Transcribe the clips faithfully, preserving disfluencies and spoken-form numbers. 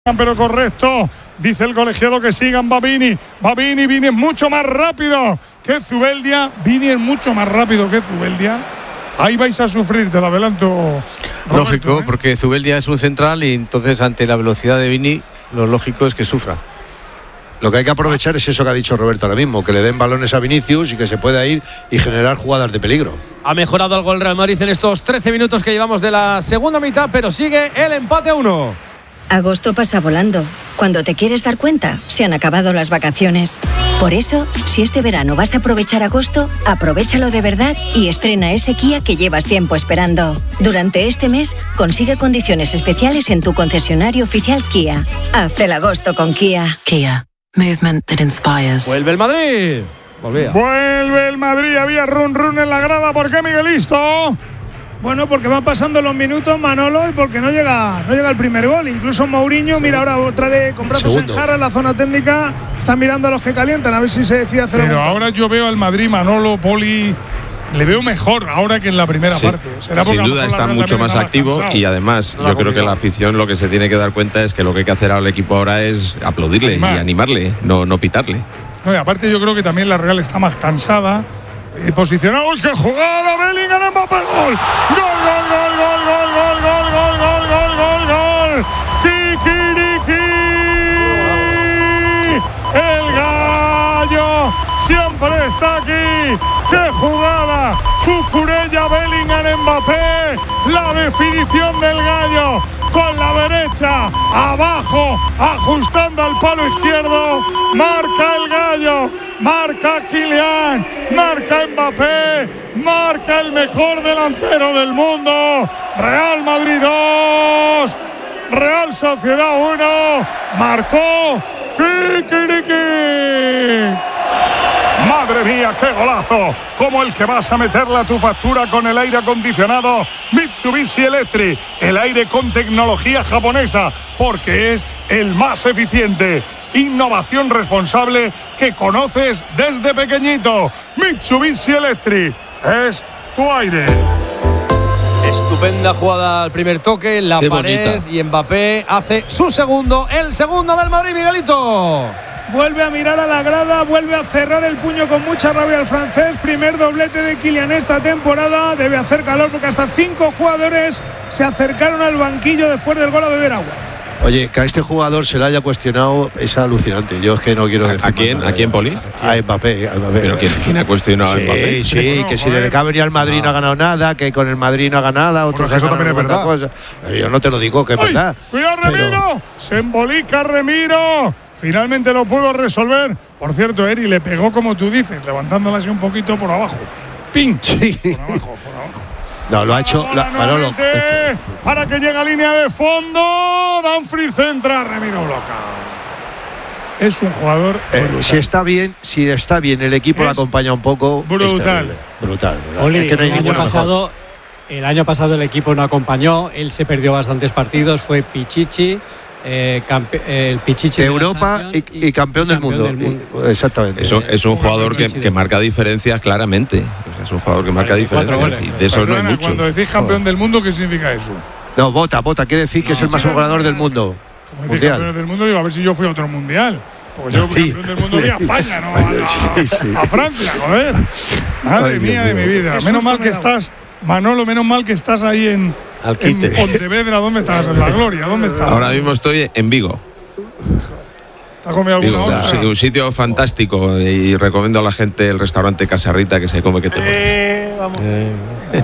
Pero correcto, dice el colegiado que sigan Babini. Babini, Vini es mucho más rápido que Zubeldia. Vini es mucho más rápido que Zubeldia. Ahí vais a sufrir, te lo adelanto, Roberto. Lógico, ¿eh? porque Zubeldia es un central y entonces ante la velocidad de Vini lo lógico es que sufra. Lo que hay que aprovechar es eso que ha dicho Roberto ahora mismo, que le den balones a Vinicius y que se pueda ir y generar jugadas de peligro. Ha mejorado algo el Real Madrid en estos trece minutos que llevamos de la segunda mitad, pero sigue el empate a uno. Agosto pasa volando. Cuando te quieres dar cuenta, se han acabado las vacaciones. Por eso, si este verano vas a aprovechar agosto, aprovéchalo de verdad y estrena ese Kia que llevas tiempo esperando. Durante este mes, consigue condiciones especiales en tu concesionario oficial Kia. Haz el agosto con Kia. Kia. Movement that inspires. Vuelve el Madrid. Volvía. Vuelve el Madrid. Había run run en la grada. ¿Por qué, Miguelisto? Bueno, porque van pasando los minutos, Manolo, y porque no llega no llega el primer gol. Incluso Mourinho, sí. Mira, ahora otra vez con brazos en jarra en la zona técnica. Están mirando a los que calientan, a ver si se decide hacer. Pero un... ahora yo veo al Madrid, Manolo, Poli, le veo mejor ahora que en la primera sí. parte. ¿Será Sin duda está mucho más activo cansado? Y además no yo creo que la afición lo que se tiene que dar cuenta es que lo que hay que hacer al equipo ahora es aplaudirle Animar. y animarle, no, no pitarle. No, y aparte yo creo que también la Real está más cansada. Y posicionados, que jugada, Bellingham, Mbappé, gol, gol, gol, gol, gol, gol, gol, gol, gol, gol, gol, gol, Kikiriki, el gallo siempre está aquí, qué jugada, Cucurella, Bellingham, Mbappé, la definición del gallo, con la derecha, abajo, ajustando al palo izquierdo, marca el gallo, marca Kylian, marca Mbappé, marca el mejor delantero del mundo, Real Madrid dos, Real Sociedad uno, marcó Kikiriki. Madre mía, qué golazo, como el que vas a meterle a tu factura con el aire acondicionado Mitsubishi Electric, el aire con tecnología japonesa, porque es el más eficiente. Innovación responsable que conoces desde pequeñito. Mitsubishi Electric es tu aire. Estupenda jugada al primer toque en la Qué pared bonita. Y Mbappé hace su segundo, el segundo del Madrid, Miguelito. Vuelve a mirar a la grada, vuelve a cerrar el puño con mucha rabia el francés. Primer doblete de Kylian esta temporada. Debe hacer calor porque hasta cinco jugadores se acercaron al banquillo después del gol a beber agua. Oye, que a este jugador se le haya cuestionado es alucinante. Yo es que no quiero decir. ¿A quién? ¿A quién, Poli? A Mbappé. A Mbappé. ¿Pero quién, quién ha cuestionado sí, a Mbappé? Sí, sí, que si desde que ha venido al Madrid no. no ha ganado nada, que con el Madrid no ha ganado nada. Otros eso también es verdad. Cosa. Yo no te lo digo, que es ¡Ay! verdad. ¡Cuidado, Remiro! Pero... Se embolica Remiro. Finalmente lo pudo resolver. Por cierto, Eri le pegó como tú dices, levantándola así un poquito por abajo. ¡Ping! Sí. Por abajo, por abajo. No, lo ha hecho la, Manolo. Para que llegue a línea de fondo. Dumfries centra, Remiro bloca. Es un jugador eh, si está bien, si está bien, el equipo es lo acompaña un poco. Brutal. Brutal. Oli, es que no hay el año pasado, el año pasado el equipo no acompañó. Él se perdió bastantes partidos. Fue Pichichi. Eh, campe, eh, el Pichichi de Europa y, y, y campeón, del, campeón mundo. del mundo. Exactamente. Es un, es un jugador que, que marca diferencias claramente. O sea, es un jugador que marca diferencias. Y de eso no hay mucho. Cuando decís campeón del mundo, ¿qué significa eso? No, Bota, Bota, quiere decir que no, es el máximo ganador del mundo. Como decís campeón del mundo, digo, a ver si yo fui a otro mundial. Porque yo fui campeón del mundo fui a España, no a, a, sí, sí. a Francia, joder. Madre Ay, mía de mi vida. Menos mal que estás, Manolo, menos mal que estás ahí en. En Pontevedra, ¿dónde estás? En La Gloria, ¿dónde estás? Ahora mismo estoy en Vigo. ¿Te has comido alguna ostra? Sí, un sitio fantástico y recomiendo a la gente el restaurante Casarrita, que se come que te eh, vamos. Eh.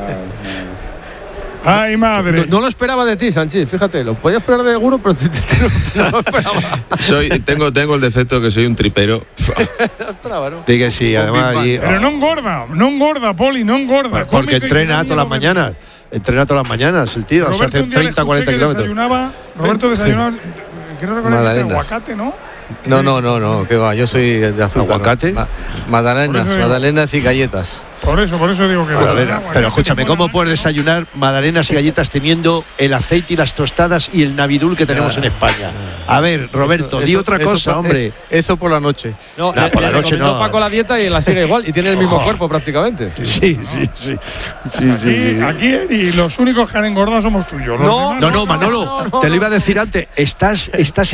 Ay, madre. No, no lo esperaba de ti, Sánchez, fíjate, lo podía esperar de alguno, pero te, te, te, no, te no lo esperaba. soy, tengo, tengo el defecto que soy un tripero. No esperaba, ¿no? Sí que sí, además. Y, pero no engorda, no engorda, Poli, no engorda. Pues porque entrena todas las mañanas. Entrena todas las mañanas el tío, Roberto, o sea, hace treinta, cuarenta kilómetros. Desayunaba, Roberto desayunaba, quiero recordar que aguacate, ¿no? No, no, no, no, que va, yo soy de azúcar. ¿Aguacate? Ma magdalenas, magdalenas y galletas. Por eso, por eso digo que... Magdalena. Pero escúchame, ¿cómo puedes desayunar magdalenas y galletas teniendo el aceite y las tostadas y el navidul que tenemos ya, en España? A ver, Roberto, eso, di eso, otra cosa, eso, hombre. Eso por la noche. No, no le, por la le noche no. Paco la dieta y la sigue igual y tiene el mismo oh. cuerpo prácticamente. Sí, sí, sí. sí, sí, aquí, sí, sí. aquí y los únicos que han engordado somos tuyos. No, no, no, Manolo, no, no, no, te lo iba a decir antes. Estás, estás